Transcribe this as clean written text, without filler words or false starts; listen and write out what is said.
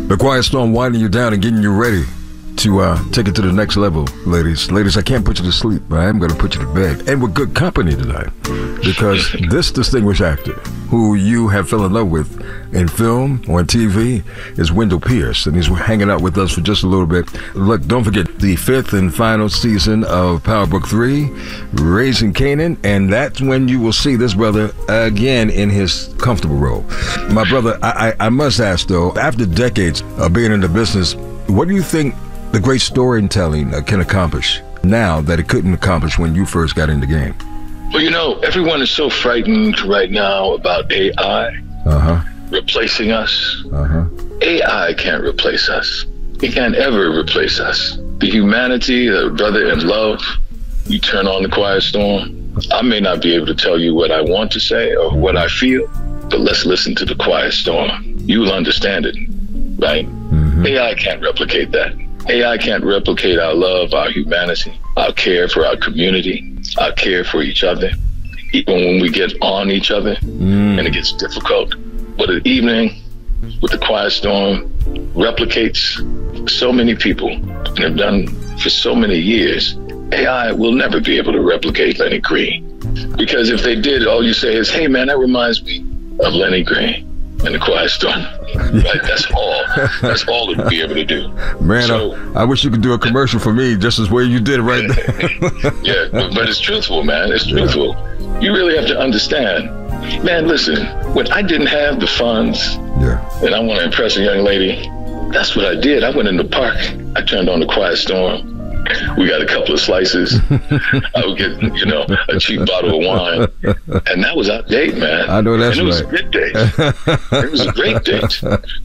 The Quiet Storm winding you down and getting you ready to take it to the next level, ladies. Ladies, I can't put you to sleep, but I am going to put you to bed. And with good company tonight, because this distinguished actor, who you have fell in love with in film or on TV, is Wendell Pierce, and he's hanging out with us for just a little bit. Look, don't forget the 5th and final season of Power Book 3, Raising Kanan, and that's when you will see this brother again in his comfortable role. My brother, I must ask though, after decades of being in the business, what do you think the great storytelling can accomplish now that it couldn't accomplish when you first got in the game? Well, you know, everyone is so frightened right now about AI replacing us. AI can't replace us. It can't ever replace us. The humanity, the brother in love, you turn on the Quiet Storm. I may not be able to tell you what I want to say or what I feel, but let's listen to the Quiet Storm. You will understand it, right? AI can't replicate that. AI can't replicate our love, our humanity, our care for our community, our care for each other. Even when we get on each other and it gets difficult. But an evening with the Quiet Storm replicates so many people and have done for so many years. AI will never be able to replicate Lenny Green. Because if they did, all you say is, hey man, that reminds me of Lenny Green and the Quiet Storm. Right? That's all. That's all it would be able to do. Man, so, I wish you could do a commercial for me just as well you did it right there. Yeah, but it's truthful, man. It's truthful. You really have to understand. Man, listen, when I didn't have the funds and I want to impress a young lady, that's what I did. I went in the park. I turned on the Quiet Storm. We got a couple of slices. I would get, you know, a cheap bottle of wine. And that was our date, man. I know that's and it right. was a good date. It was a great date.